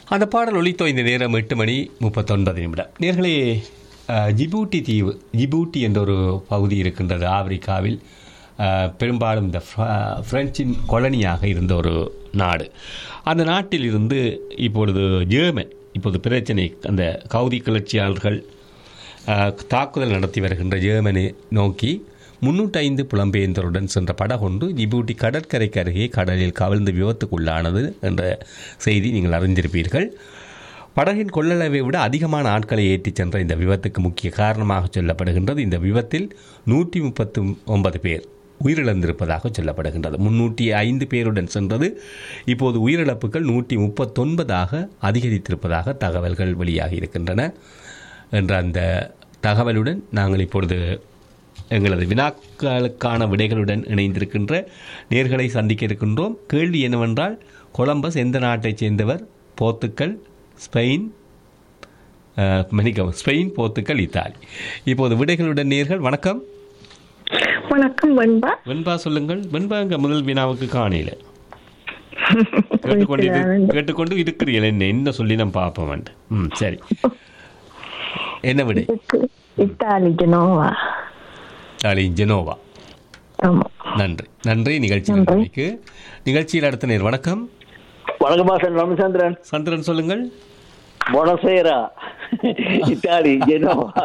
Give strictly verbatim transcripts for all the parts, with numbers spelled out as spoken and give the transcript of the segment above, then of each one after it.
அந்த பாடல் ஒலித்தோ இந்த நேரம் எட்டு மணி முப்பத்தொன்பது நிமிடம். நேர்களே, ஜிபூட்டி தீவு, ஜிபூட்டி என்ற ஒரு பகுதி இருக்கின்றது ஆப்பிரிக்காவில். பெரும்பாலும் இந்த பிரெஞ்சின் கொலனியாக இருந்த ஒரு நாடு. அந்த நாட்டில் இருந்து இப்பொழுது ஜெர்மன் இப்போது பிரச்சனை, அந்த கவுதி கிளர்ச்சியாளர்கள் தாக்குதல் நடத்தி வருகின்ற ஜெர்மனை நோக்கி முன்னூற்றி ஐந்து புலம்பெயர்ந்தருடன் சென்ற படகொண்டு ஜிபூட்டி கடற்கரைக்கு அருகே கடலில் கவிழ்ந்து விபத்துக்குள்ளானது என்ற செய்தி நீங்கள் அறிந்திருப்பீர்கள். படகின் கொள்ளளவை விட அதிகமான ஆட்களை ஏற்றிச் சென்ற இந்த விபத்துக்கு முக்கிய காரணமாக சொல்லப்படுகின்றது. இந்த விபத்தில் நூற்றி முப்பத்தி ஒன்பது பேர் உயிரிழந்திருப்பதாக சொல்லப்படுகின்றது. முன்னூற்றி ஐந்து பேருடன் சென்றது. இப்போது உயிரிழப்புகள் நூற்றி முப்பத்தொன்பதாக அதிகரித்திருப்பதாக தகவல்கள் வெளியாகி இருக்கின்றன என்ற அந்த தகவலுடன் நாங்கள் இப்பொழுது எங்களது வினாக்களுக்கான விடைகளுடன் இணைந்திருக்கின்ற நேர்களை சந்திக்க இருக்கின்றோம். கேள்வி என்னவென்றால், கொலம்பஸ் எந்த நாட்டைச் சேர்ந்தவர்? போர்த்துக்கல், ஸ்பெயின், மன்னிக்கவும், ஸ்பெயின், போர்த்துக்கல், இத்தாலி. இப்போது விடைகளுடன் நேர்கள். வணக்கம். வணக்கம் வெண்பா. வெண்பா சொல்லுங்கள். வெண்பா இங்க முதல் வினாவுக்கு காணையில கேட்டுக்கொண்டு கேட்டுக்கொண்டு இருக்கிறீர்கள். என்ன என்ன சொல்லி நான் பார்ப்போம். ம் சரி, என்ன விடை? Italy, Genoa. Italy, Genoa. நன்றி நன்றி. நிகழ்ச்சி நிகழ்ச்சியில் அடுத்த நேர். வணக்கம். வணக்கம் சந்திரன். சந்திரன் சொல்லுங்கள். பொனசேரா, இத்தாலி, ஜெனோவா.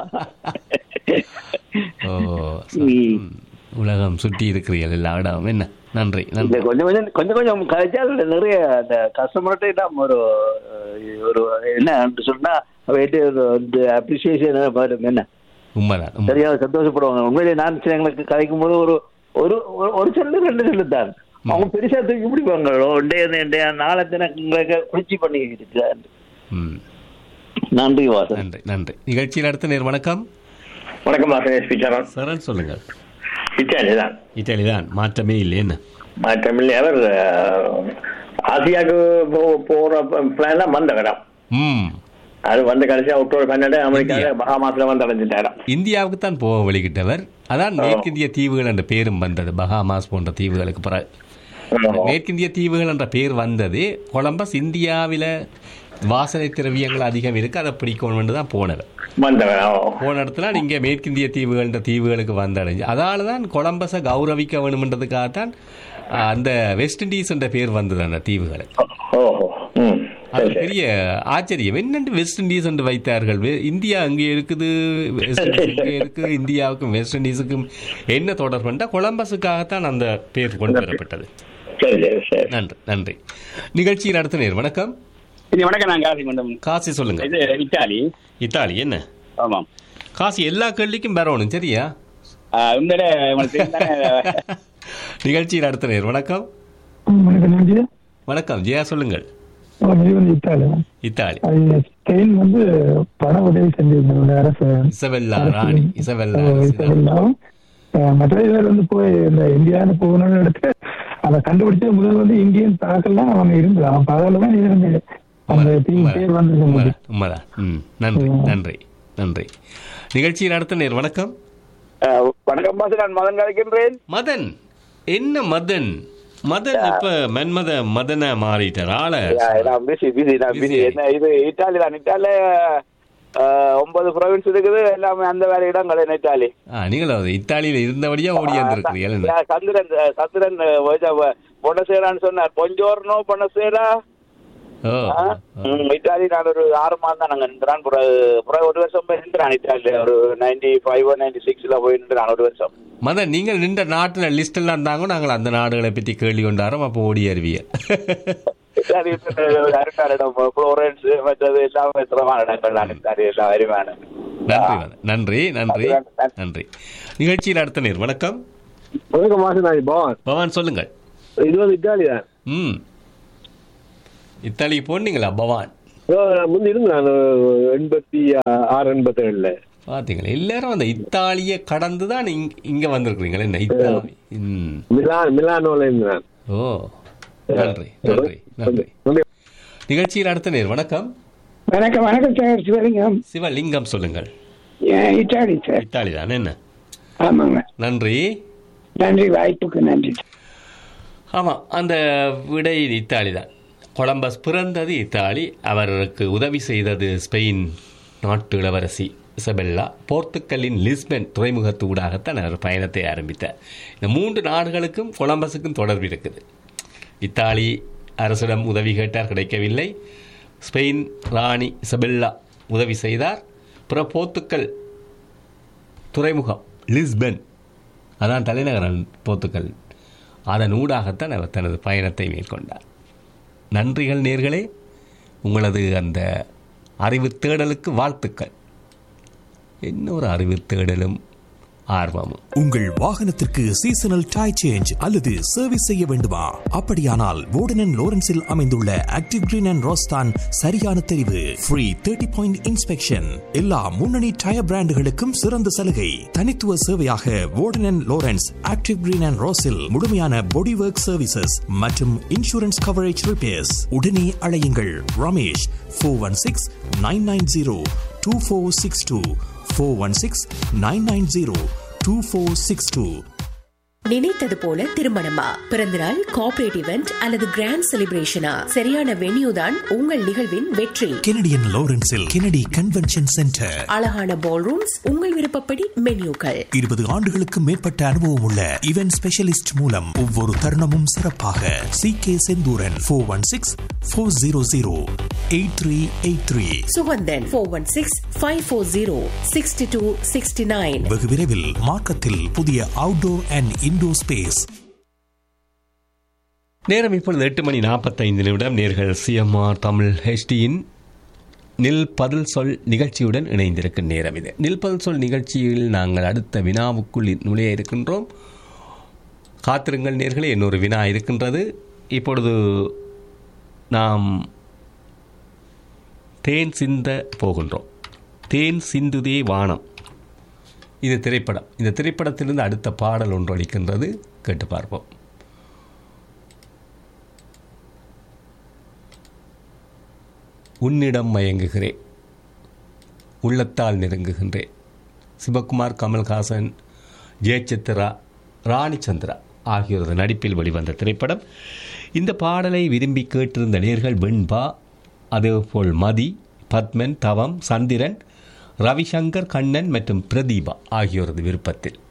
ஓ, உலகம் சுற்றி இருக்கிறீர்கள் எல்லா இடமும். என்ன நன்றி நன்றி. கொஞ்சம் கொஞ்சம் கொஞ்சம் கொஞ்சம் கழிச்சால் நிறைய அந்த கஸ்டமர்கிட்ட ஒரு ஒரு என்ன சொன்னா அப்ரிசியேஷன் வரும். என்ன உண்மைதான், சரியாக சந்தோஷப்படுவாங்க. உண்மையிலே நான் எங்களுக்கு கலைக்கும் போது ஒரு ஒரு ஒரு சொல்லு ரெண்டு சொல்லு தான் அவங்க பெருசா தூக்கி பிடிப்பாங்க. நாளை தினங்களுக்கு குளிர்ச்சி பண்ணி இருக்கிறார். நன்றி வாசன். நன்றி நன்றி. நிகழ்ச்சியில் அடுத்த நேர். வணக்கம். வணக்கம் வாசன். சரண் சொல்லுங்கள். இத்தாலி தான். இத்தாலி தான், மாற்றமே இல்லை. என்ன மாற்றம் இல்லை. அவர் ஆசியாவுக்கு போற பிளான் வந்தவராம். ம் அது வந்து கடைசியா அக்டோபர் பன்னெண்டு அமெரிக்காவில் பஹாமாஸ்ல வந்து அடைஞ்சிட்டாராம். இந்தியாவுக்கு தான் போக வழிகிட்டவர். அதான் மேற்கிந்திய தீவுகள் என்ற பேரும் வந்தது. பஹாமாஸ் போன்ற தீவுகளுக்கு பிறகு மேற்கிந்திய தீவுகள் என்ற பேர் வந்தது. கொலம்பஸ் இந்தியாவில வாசனை திரவியங்கள் அதிகம் இருக்கு, அதை பிடிக்கணும் தான் போனவர். போன இடத்துல நீங்க மேற்கிந்திய தீவுகள் என்ற தீவுகளுக்கு வந்தடைஞ்சு, அதனால தான் கொலம்பஸை கௌரவிக்க வேணும்ன்றதுக்காகத்தான் அந்த வெஸ்ட் இண்டீஸ் என்ற பேர் வந்தது அந்த தீவுகளை. அது பெரிய ஆச்சரியம். என்னென்று வெஸ்ட் இண்டீஸ் என்று வைத்தார்கள்? இந்தியா அங்கே இருக்குது, வெஸ்ட் இண்டீஸ் இங்கே இருக்கு. இந்தியாவுக்கும் வெஸ்ட் இண்டீஸுக்கும் என்ன தொடர்புண்டா கொலம்பஸுக்காகத்தான் அந்த பேர் கொண்டு வரப்பட்டது. நன்றி நன்றி. நிகழ்ச்சியில் அடுத்த நேர். வணக்கம். வணக்கம். நான் காசி மண்டம். காசி சொல்லுங்க. இத்தாலி. இத்தாலி என்ன? ஆமாம். காசி எல்லா கேள்விக்கும் வரணும், சரியா? நிகழ்ச்சியில் அடுத்த நேர். வணக்கம். வணக்கம் ஜெயா சொல்லுங்கள். இத்தாலி. இத்தாலி. ஸ்பெயின் வந்து பண உதவி செஞ்சிருந்த அரசு இசபெல்லா ராணி. இசபெல்லா இசபெல்லாவும் மற்ற இவர் வந்து போய் இந்த இந்தியான்னு போகணும்னு எடுத்து அதை கண்டுபிடிச்ச முதல் வந்து இந்தியன் தாக்கெல்லாம் அவங்க இருந்தது. அவன் பகலதான் இருந்து அந்த பேர் வந்து உண்மைதான். ம் நன்றி நன்றி நன்றி. நிகழ்ச்சியில் அடுத்த நேர். வணக்கம். வணக்கம் பாச, நான் மதன் கலைக்கின்றேன். மதன் என்ன மதன்? மதன் இப்ப மன்மத மதன மாறிட்டார். ஆள இது இத்தாலி தான். இத்தாலி ஒன்பது ப்ரொவின்ஸ் இருக்குது, எல்லாமே அந்த வேற இடங்கள். இத்தாலி நீங்களும் இத்தாலியில இருந்தபடியா ஓடி வந்திருக்கிறீங்க. சந்திரன் சந்திரன் பொனசேரான்னு சொன்னார். பொஞ்சோர்னோ பொனசேரா. இத்தாலி நான் ஒரு ஆறு மாதம் தான் நாங்க நின்றான். ஒரு வருஷம் போய் நின்றான் இத்தாலியில. ஒரு நைன்டி ஃபைவ் நைன்டி சிக்ஸ்ல போய் நின்றான் ஒரு வருஷம். மதன், நீங்கள் நின்ற நாட்டுல லிஸ்ட் எல்லாம் இருந்தாங்க. நாங்கள் அந்த நாடுகளை பற்றி கேள்வி கொண்டாரோம். அப்போ ஓடி அறிவிய நன்றி நன்றி நன்றி. நிகழ்ச்சியில் அடுத்த நேர். வணக்கம். பவான் சொல்லுங்கள். இத்தாலி தான். ம் இத்தாலிக்கு போனீங்களா பவான்? முந்தி இருந்தான் எண்பத்தி ஆறு எண்பத்தி ஏழுல. பாத்தீங்களா, எல்லாரும் அந்த இத்தாலிய கடந்துதான் இங்க வந்திருக்கிறீங்களா? என்ன இத்தாலி? மிலானோல இருந்தான். ஓ நன்றி நன்றி நன்றி. நிகழ்ச்சியில் அடுத்த நேர். வணக்கம். வணக்கம். வணக்கம் சார். சிவலிங்கம். சிவலிங்கம் சொல்லுங்கள். Italy sir. இத்தாலி தான். என்ன? ஆமாங்க. நன்றி நன்றி, வாய்ப்புக்கு நன்றி. ஆமாம், அந்த விடை இத்தாலி தான். கொலம்பஸ் பிறந்தது இத்தாலி, அவருக்கு உதவி செய்தது ஸ்பெயின் நாட்டு இளவரசி இசபெல்லா. போர்த்துக்கலின் லிஸ்பன் துறைமுகத்து ஊடாகத்தான் அவர் பயணத்தை ஆரம்பித்தார். இந்த மூன்று நாடுகளுக்கும் கொலம்பஸுக்கும் தொடர்பு இருக்குது. இத்தாலி அரசிடம் உதவி கேட்டார், கிடைக்கவில்லை. ஸ்பெயின் ராணி இசபெல்லா உதவி செய்தார். பிற போர்த்துக்கல் துறைமுகம் லிஸ்பன், அதான் தலைநகரம் போர்த்துக்கல், அதன் ஊடாகத்தான் அவர் தனது பயணத்தை மேற்கொண்டார். நன்றிகள் நேர்களே, உங்களது அந்த அறிவு தேடலுக்கு வாழ்த்துக்கள். இன்னொரு அறிவு தேடலும் ஆர்வமும். உங்கள் வாகனத்திற்கு சீசனல் டயர் சேஞ்ச் அல்லது சர்வீஸ் செய்ய வேண்டுமா? அப்படியானால் வோர்டன் அண்ட் லோரன்ஸில் அமைந்துள்ள ஆக்டிவ் கிரீன் அண்ட் ரோஸ்தான் சரியான தெரிவு. ஃப்ரீ தேர்ட்டி பாயிண்ட் இன்ஸ்பெக்ஷன், எல்லா முன்னணி டயர் பிராண்டுகளுக்கும் சிறந்த சலுகை. தனித்துவ சேவையாக வோர்டன் and Lawrence active green and ரோஸில் முழுமையான பாடி ஒர்க் சர்வீசஸ் மற்றும் இன்சூரன்ஸ் கவரேஜ் ரிப்பேர்ஸ். உடனே அழையுங்கள் Ramesh four one six nine nine zero two four six two four one six nine nine zero two four six two. நினைத்தது போல திருமணமா, பிறந்தநாள், கார்ப்பரேட் இவெண்ட் அல்லது grand செலிப்ரேஷனா, சரியான வென்யூ தான் உங்கள் நிகழ்வின் வெற்றி. Canadian லாரன்ஸில் Kennedy convention centre. அழகான பால் ரூம்ஸ், உங்கள் விருப்பப்படி மென்யூக்கள். இருபது ஆண்டுகளுக்கு மேற்பட்ட அனுபவம் உள்ள இவென்ட் ஸ்பெஷலிஸ்ட் மூலம் ஒவ்வொரு தருணமும் சிறப்பாக. C K Senthuran four one six four zero zero eight three eight three. Suganthan four one six five four zero sixty two sixty nine. வெகு விரைவில் மார்க்கத்தில் புதிய அவுட்டோர் அண்ட் இன்டோர் ஸ்பேஸ். நேரம் இப்பொழுது எட்டு மணி நாற்பத்தைந்து நிமிடம். நேர்கள் சிஎம்ஆர் தமிழ் ஹெச்டியின் நில் பதில் சொல் நிகழ்ச்சியுடன் இணைந்திருக்கும் நேரம் இது. நில் பதில் சொல் நிகழ்ச்சியில் நாங்கள் அடுத்த வினாவுக்குள் நுழைய இருக்கின்றோம். காத்திருங்கள் நேர்களே, இன்னொரு வினா இருக்கின்றது. இப்பொழுது நாம் தேன் சிந்த போகின்றோம். தேன் சிந்துதே வானம், இது திரைப்படம். இந்த திரைப்படத்திலிருந்து அடுத்த பாடல் ஒன்று அளிக்கின்றது, கேட்டு பார்ப்போம். உன்னிடம் மயங்குகிறேன், உள்ளத்தால் நெருங்குகின்றேன். சிவகுமார், கமல்ஹாசன், ஜெயசித்ரா, ராணிச்சந்திரா ஆகியோரது நடிப்பில் வெளிவந்த திரைப்படம். இந்த பாடலை விரும்பி கேட்டிருந்த நேர்கள் வெண்பா, அதேபோல் மதி, பத்மன், தவம், சந்திரன், ரவிசங்கர், கண்ணன் மற்றும் பிரதீபா ஆகியோரது விருப்பத்தில்